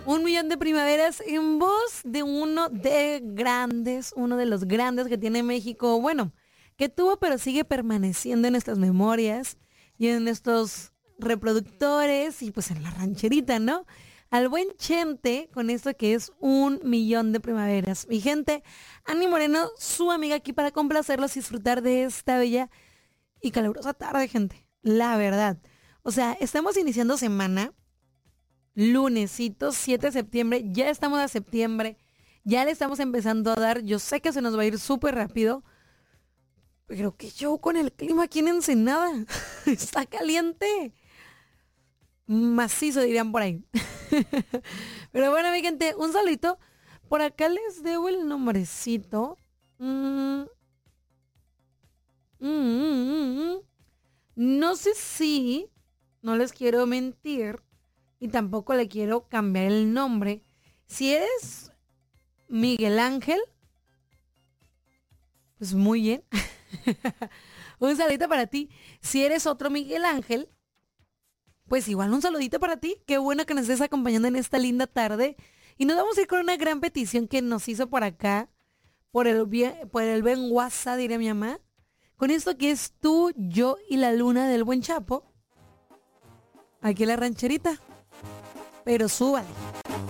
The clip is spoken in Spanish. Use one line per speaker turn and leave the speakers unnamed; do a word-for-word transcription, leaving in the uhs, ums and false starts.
Un millón de primaveras en voz de uno de grandes, uno de los grandes que tiene México. Bueno, que tuvo pero sigue permaneciendo en nuestras memorias y en nuestros reproductores y pues en la rancherita, ¿no? Al buen Chente con esto que es un millón de primaveras. Mi gente, Ani Moreno, su amiga aquí para complacerlos y disfrutar de esta bella y calurosa tarde, gente. La verdad. O sea, estamos iniciando semana. Lunesito, siete de septiembre, ya estamos a septiembre, ya le estamos empezando a dar, yo sé que se nos va a ir súper rápido, pero que yo con el clima aquí en Ensenada, está caliente, macizo dirían por ahí. Pero bueno, mi gente, un saludito, por acá les debo el nombrecito. Mm, mm, mm, mm. No sé si, no les quiero mentir, y tampoco le quiero cambiar el nombre. Si eres Miguel Ángel, pues muy bien. Un saludito para ti. Si eres otro Miguel Ángel, pues igual un saludito para ti. Qué bueno que nos estés acompañando en esta linda tarde. Y nos vamos a ir con una gran petición que nos hizo por acá, por el bien, por el buen WhatsApp, diría mi mamá. Con esto que es tú, yo y la luna del buen Chapo. Aquí en la rancherita. Pero súbale.